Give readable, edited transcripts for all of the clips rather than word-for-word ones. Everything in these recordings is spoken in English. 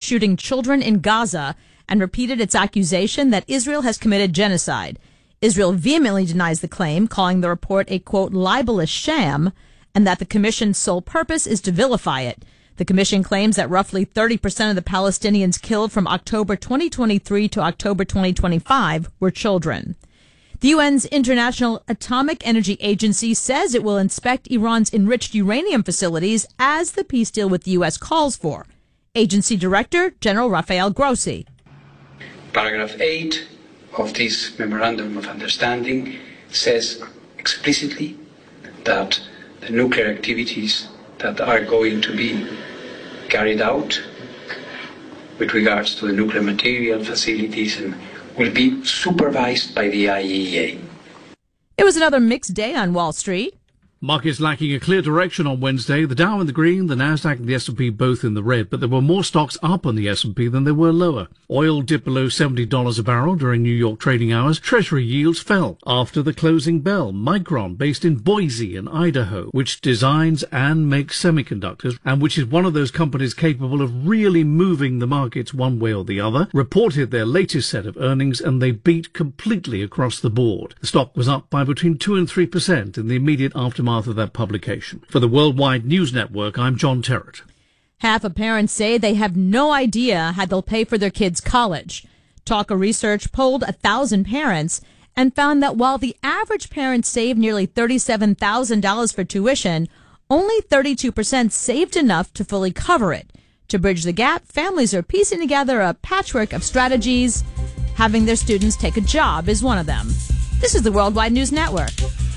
shooting children in Gaza and repeated its accusation that Israel has committed genocide. Israel vehemently denies the claim, calling the report a, quote, libelous sham, and that the commission's sole purpose is to vilify it. The commission claims that roughly 30% of the Palestinians killed from October 2023 to October 2025 were children. The UN's International Atomic Energy Agency says it will inspect Iran's enriched uranium facilities as the peace deal with the U.S. calls for. Agency Director General Rafael Grossi. Paragraph 8 of this Memorandum of Understanding says explicitly that the nuclear activities that are going to be carried out with regards to the nuclear material facilities and will be supervised by the IAEA. It was another mixed day on Wall Street. Markets lacking a clear direction on Wednesday. The Dow in the green, the Nasdaq and the S&P both in the red, but there were more stocks up on the S&P than there were lower. Oil dipped below $70 a barrel during New York trading hours. Treasury yields fell after the closing bell. Micron, based in Boise in Idaho, which designs and makes semiconductors, and which is one of those companies capable of really moving the markets one way or the other, reported their latest set of earnings, and they beat completely across the board. The stock was up by between 2 and 3% in the immediate aftermath of that publication. For the Worldwide News Network, I'm John Terrett. Half of parents say they have no idea how they'll pay for their kids' college. Talker Research polled 1,000 parents and found that while the average parent saved nearly $37,000 for tuition, only 32% saved enough to fully cover it. To bridge the gap, families are piecing together a patchwork of strategies. Having their students take a job is one of them. This is the Worldwide News Network.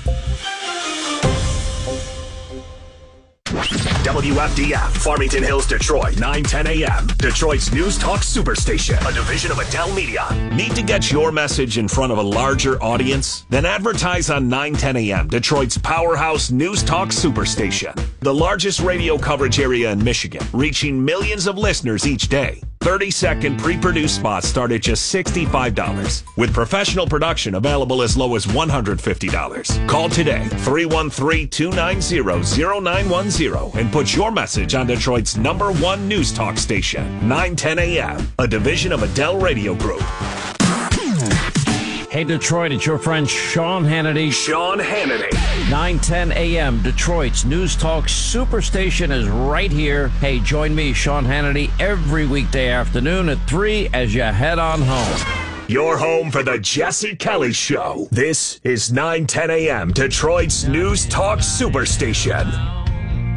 WFDF, Farmington Hills, Detroit, 9:10 a.m. Detroit's News Talk Superstation, a division of Adele Media. Need to get your message in front of a larger audience? Then advertise on 9:10 a.m. Detroit's powerhouse News Talk Superstation, the largest radio coverage area in Michigan, reaching millions of listeners each day. 30-second pre-produced spots start at just $65, with professional production available as low as $150. Call today, 313-290-0910, and put your message on Detroit's #1 news talk station, 9:10 a.m., a division of Adele Radio Group. Hey, Detroit, it's your friend Sean Hannity. Sean Hannity. 9:10 a.m. Detroit's News Talk Superstation is right here. Hey, join me, Sean Hannity, every weekday afternoon at 3 as you head on home. Your home for the Jesse Kelly Show. This is 9:10 a.m. Detroit's News Talk Superstation.